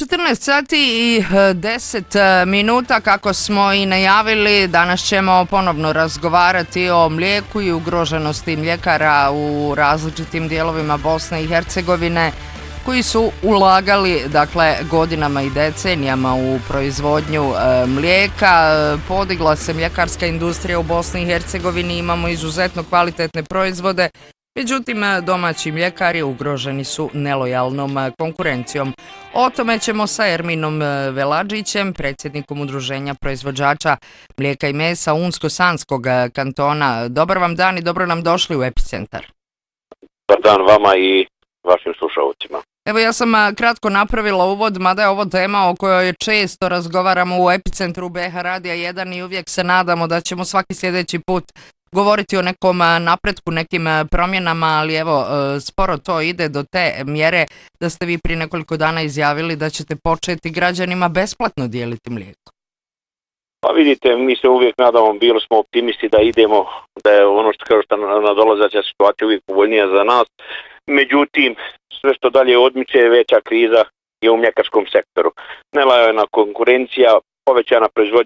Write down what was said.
14 sati i 10 minuta, kako smo i najavili, danas ćemo ponovno razgovarati o mlijeku i ugroženosti mljekara u različitim dijelovima Bosne i Hercegovine koji su ulagali godinama i decenijama u proizvodnju mlijeka. Podigla se mljekarska industrija u Bosni i Hercegovini, imamo izuzetno kvalitetne proizvode. Međutim, domaći mljekari ugroženi su nelojalnom konkurencijom. O tome ćemo sa Erminom Veladžićem, predsjednikom Udruženja proizvođača mlijeka i mesa Unsko-Sanskog kantona. Dobar vam dan i dobro nam došli u Epicentar. Dobar dan vama i vašim slušalcima. Evo, ja sam kratko napravila uvod, mada je ovo tema o kojoj često razgovaramo u Epicentru BH Radija 1 i uvijek se nadamo da ćemo svaki sljedeći put govoriti o nekom napretku, nekim promjenama, ali evo, sporo to ide do te mjere da ste vi prije nekoliko dana izjavili da ćete početi građanima besplatno dijeliti mlijeko. Pa vidite, mi se uvijek nadamo, bili smo optimisti da idemo, da je ono što kažu nadolazeća situacija uvijek povoljnija za nas. Međutim, sve što dalje odmiče, veća kriza je u mljekarskom sektoru. Nelojalna konkurencija, povećana proizvodnja